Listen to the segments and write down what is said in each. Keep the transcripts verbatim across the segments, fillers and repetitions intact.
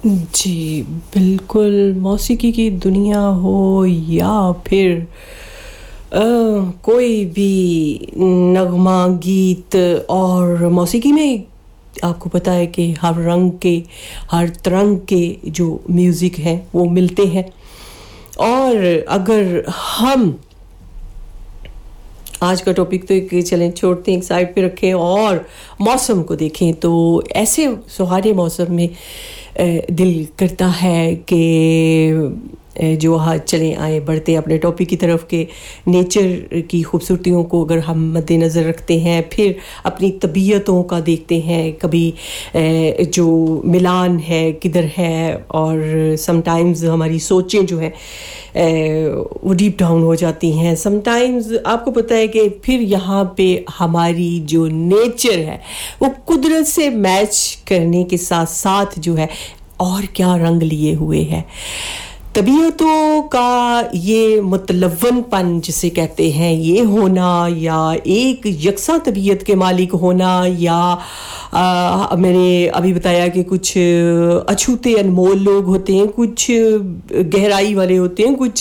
जी, बिल्कुल मौसीकी की दुनिया हो या फिर अ, कोई भी नगमा, गीत और मौसीकी में आपको पता है कि हर रंग के, हर तरंग के जो म्यूज़िक हैं वो मिलते हैं। और अगर हम आज का टॉपिक तो एक चलें छोड़ते हैं, एक साइड पे रखें और मौसम को देखें, तो ऐसे सुहाने मौसम में अ, दिल करता है कि अ, जो हाँ चलें आए बढ़ते हैं अपने टॉपिक की तरफ के नेचर की खूबसूरतियों को अगर हम मद्देनज़र रखते हैं, फिर अपनी तबीयतों का देखते हैं, कभी अ, जो मिलान है किधर है, और समटाइम्स हमारी सोचें जो हैं वो डीप डाउन हो जाती हैं। समटाइम्स आपको पता है कि फिर यहाँ पे हमारी जो नेचर है वो कुदरत से मैच करने के साथ साथ जो है और क्या रंग लिए हुए है। तबीयतों का ये मुतलव्वनपन जिसे कहते हैं ये होना, या एक यकसा तबीयत के मालिक होना, या आ, मैंने अभी बताया कि कुछ अछूते अनमोल लोग होते हैं, कुछ गहराई वाले होते हैं, कुछ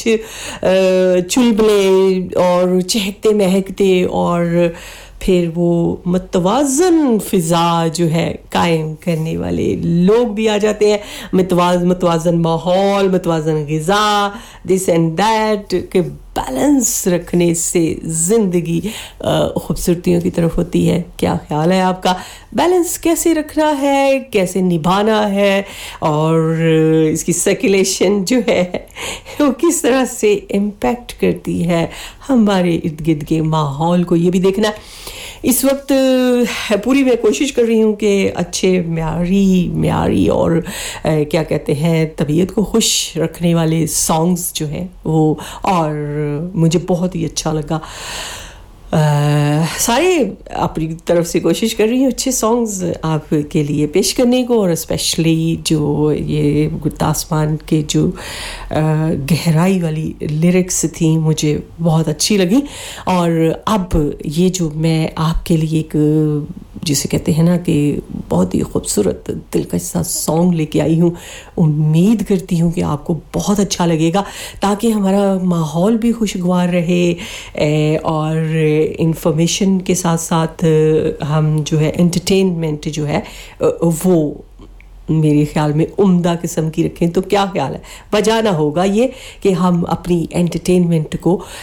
चुलबुले और चहकते महकते, और फिर वो मतवाज़न फ़िज़ा जो है कायम करने वाले लोग भी आ जाते हैं। मतवाज़ मतवाज़न माहौल, मतवाज़न ग़िज़ा, दिस एंड दैट के बैलेंस रखने से ज़िंदगी खूबसूरतियों की तरफ होती है। क्या ख्याल है आपका? बैलेंस कैसे रखना है, कैसे निभाना है, और इसकी सर्कुलेशन जो है वो किस तरह से इम्पैक्ट करती है हमारे इर्द गिर्द के माहौल को, ये भी देखना। इस वक्त पूरी मैं कोशिश कर रही हूँ कि अच्छे म्यारी म्यारी और आ, क्या कहते हैं तबीयत को खुश रखने वाले सॉन्ग्स जो हैं वो, और मुझे बहुत ही अच्छा लगा। आ, सारे अपनी तरफ से कोशिश कर रही हूँ अच्छे सॉन्ग्स आपके लिए पेश करने को, और स्पेशली जो ये गुरदासमान के जो आ, गहराई वाली लिरिक्स थी मुझे बहुत अच्छी लगी। और अब ये जो मैं आपके लिए एक जिसे कहते हैं ना कि बहुत ही खूबसूरत दिलकश सा सॉन्ग लेके आई हूँ, उम्मीद करती हूँ कि आपको बहुत अच्छा लगेगा, ताकि हमारा माहौल भी खुशगवार रहे और इंफॉर्मेशन के साथ साथ हम जो है एंटरटेनमेंट जो है वो मेरे ख्याल में उम्दा किस्म की रखें। तो क्या ख्याल है? बजाना होगा ये कि हम अपनी एंटरटेनमेंट को आ,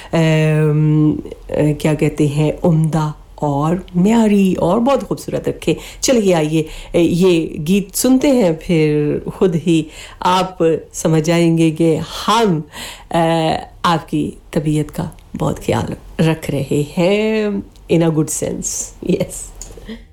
आ, क्या कहते हैं उम्दा और म्यारी और बहुत खूबसूरत रखें। चलिए आइए ये गीत सुनते हैं, फिर खुद ही आप समझ जाएंगे कि हम आ, आपकी तबीयत का बहुत ख्याल रख रहे हैं इन अ गुड सेंस। यस।